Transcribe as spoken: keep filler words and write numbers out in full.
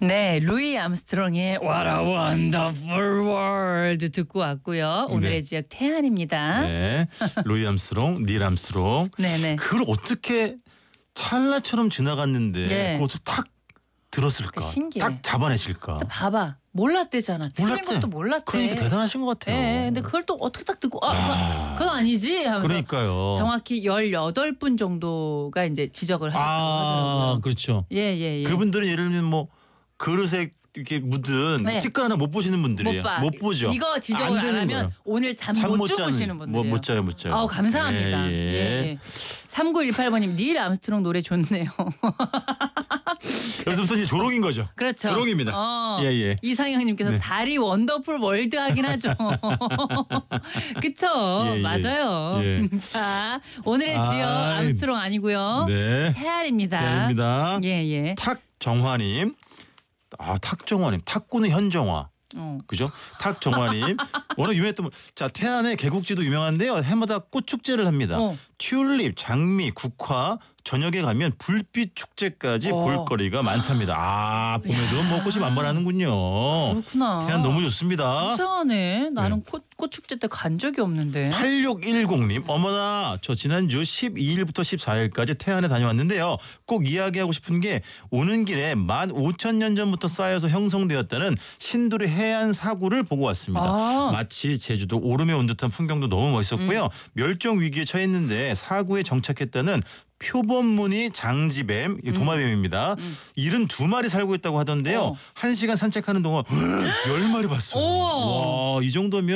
네, 루이 암스트롱의 What a Wonderful World 듣고 왔고요. 오늘의 네. 지역 태안입니다. 네, 루이 암스트롱, 닐 암스트롱. 네네. 그걸 어떻게 찰나처럼 지나갔는데 네. 그것을 탁 들었을까? 그러니까 신기해. 딱 잡아내실까? 봐봐, 몰랐대잖아. 틀린 몰랐지? 것도 몰랐대. 그러니까 대단하신 것 같아요. 네, 근데 그걸 또 어떻게 딱 듣고 아, 아. 그건 아니지 하면서 그러니까요. 정확히 열여덟 분 정도가 이제 지적을 하셨다고 아, 하더라고요. 그렇죠. 예, 예, 예. 그분들은 예를 들면 뭐 그릇에 이렇게 묻은 네. 티끌 하나 못 보시는 분들이에요. 못 봐. 못 보죠. 이거 지적을 안 안, 되는 하면 거예요. 오늘 잠 잠 못 못 주무시는 자는 분들이에요. 못 자요, 못 자요. 아우 감사합니다. 예, 예. 예, 예. 삼구일팔 번님 닐 암스트롱 노래 좋네요. 여기서부터 이제 조롱인 거죠. 그렇죠. 조롱입니다. 어, 예, 예. 이상형님께서 네. 다리 원더풀 월드 하긴 하죠. 그쵸? 예, 예. 맞아요. 예. 자, 오늘의 아이. 지역 암스트롱 아니고요. 네. 태알입니다. 태알입니다. 예, 예. 탁정화님. 아, 탁정화님. 탁구는 현정화. 어. 그죠? 탁정화님. 워낙 유명했던 분. 자, 태안의 개국지도 유명한데요. 해마다 꽃 축제를 합니다. 어. 튤립, 장미, 국화. 저녁에 가면 불빛 축제까지 어. 볼거리가 많답니다. 아, 봄에도 뭐 꽃이 만발하는군요. 그렇구나. 태안 너무 좋습니다. 이상하네. 나는 네. 꽃, 꽃축제 때 간 적이 없는데. 팔육일공님. 어머나 저 지난주 십이일부터 십사일까지 태안에 다녀왔는데요. 꼭 이야기하고 싶은 게 오는 길에 만 오천 년 전부터 쌓여서 형성되었다는 신두리 해안 사구를 보고 왔습니다. 아. 마치 제주도 오름에 온 듯한 풍경도 너무 멋있었고요. 음. 멸종 위기에 처했는데 사구에 정착했다는 표범무늬 장지뱀, 도마뱀입니다. 음. 칠십이 마리 살고 있다고 하던데요. 어. 한 시간 산책하는 동안 열 마리 봤어요. 우와. 와, 이 정도면